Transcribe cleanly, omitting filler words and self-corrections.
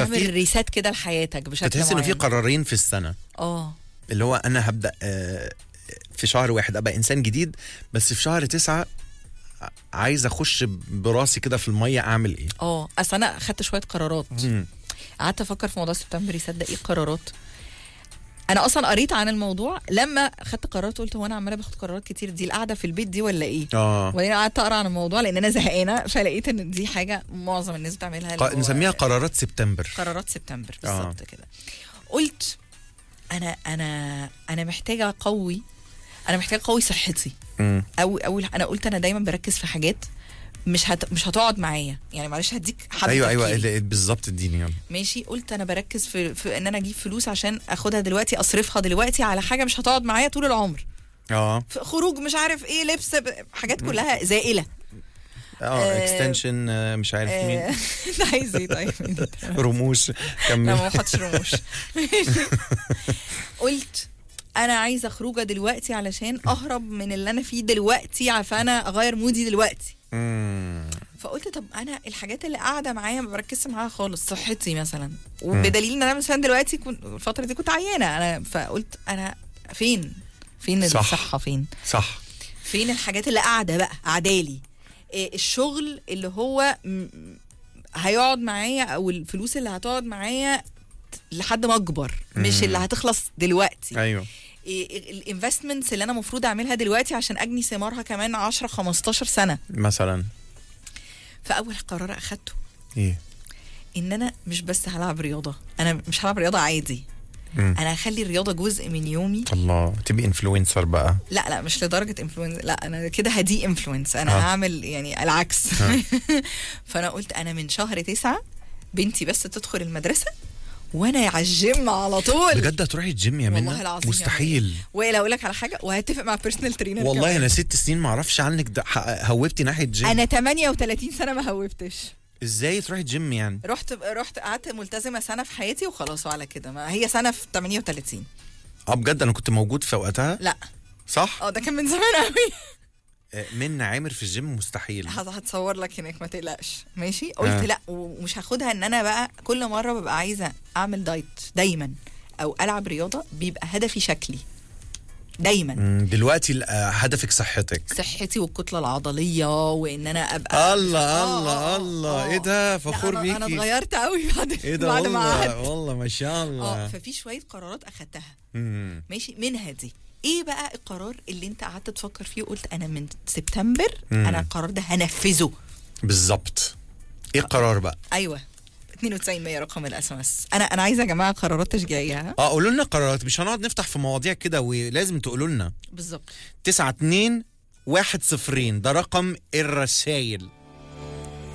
تعمل ريسات كده لحياتك بشكل معين. بتحس انه في قرارين في السنه اللي هو انا هبدا في شهر 1 ابقى انسان جديد، بس في شهر 9 عايز اخش براسي كده في الميه اعمل ايه. اصل انا خدت شويه قرارات. قعدت افكر في موضوع سبتمبر ريسات ده، ايه قرارات. انا اصلا قريت عن الموضوع لما خدت قرارات، قلت هو انا عماله باخد قرارات كتير، دي القعده في البيت دي ولا ايه؟ وبعدين قعدت اقرا عن الموضوع لان انا زهقانه، فلقيت ان دي حاجه معظم الناس بتعملها. نسميها قرارات سبتمبر. قرارات سبتمبر بالظبط كده. قلت انا محتاجه اقوي صحتي. اول انا قلت انا دايما بركز في حاجات مش هتقعد معايا، يعني معلش هديك حد. ايوه بالظبط اديني يلا. ماشي. قلت انا بركز في ان انا اجيب فلوس عشان اخدها دلوقتي، اصرفها دلوقتي على حاجه مش هتقعد معايا طول العمر. خروج مش عارف ايه، لبس، حاجات كلها زائله. اكستنشن مش عارف مين. انت عايز ايه طيب؟ رموش. كمل. لا ما حطش رموش. قلت انا عايزه خروجه دلوقتي علشان اهرب من اللي انا فيه دلوقتي، فانا اغير مودي دلوقتي. فقلت طب انا الحاجات اللي قاعده معايا ما بركزش معاها خالص، صحتي مثلا، وبدليل ان انا مثلا دلوقتي الفتره دي كنت عيانه انا، فقلت انا فين الصحه، فين الحاجات اللي قاعده بقى عدالي، الشغل اللي هو هيقعد معايا، او الفلوس اللي هتقعد معايا لحد ما اكبر، مش اللي هتخلص دلوقتي. ايوه. الانفستمنتس اللي انا المفروض اعملها دلوقتي عشان اجني ثمارها كمان 10 15 سنه مثلا. فاول قرار اخدته ايه؟ ان انا مش بس هلعب رياضه، انا مش هلعب رياضه عادي. انا هخلي الرياضه جزء من يومي. الله، تبقي انفلونسر بقى؟ لا مش لدرجه انفلونسر، لا انا كده هدي انفلونس، انا هعمل يعني العكس. فانا قلت انا من شهر 9 بنتي بس تدخل المدرسه وانا على الجيم على طول. بجد هتروحي الجيم يا منى؟ والله العظيم مستحيل. ولا اقول لك على حاجه، وهتفق مع بيرسونال ترينر والله كمان. انا 6 سنين ما اعرفش عنك هوبتي ناحيه جيم. انا 38 سنه ما هوبتش. ازاي تروحي الجيم يعني؟ رحت قعدت ملتزمه سنه في حياتي وخلاص، وعلى كده ما هي سنه في 38. بجد انا كنت موجود في وقتها؟ لا صح؟ ده كان من زمان قوي. منى عامر في الجيم مستحيل. هتصور لك هناك ما تقلقش. ماشي. قلت لا، ومش هاخدها ان انا بقى كل مره ببقى عايزه اعمل دايت دايما او العب رياضه، بيبقى هدفي شكلي دايما. دلوقتي هدفك صحتي والكتله العضليه، وان انا ابقى الله ايه ده، فخور بيكي. انا اتغيرت قوي بعد ما قعدت والله ما شاء الله. ففي شويه قرارات اخدتها. ماشي. منها دي ايه بقى القرار اللي انت قعدت تفكر فيه وقلت انا من سبتمبر انا القرار ده هنفذه بالظبط؟ ايه القرار بقى؟ ايوه 9200 رقم الاس ام اس. انا عايزه يا جماعه قرارات تشجيعيه. قولوا لنا قرارات، مش هنقعد نفتح في مواضيع كده، ولازم تقولوا لنا. بالظبط. 9210 ده رقم الرسائل.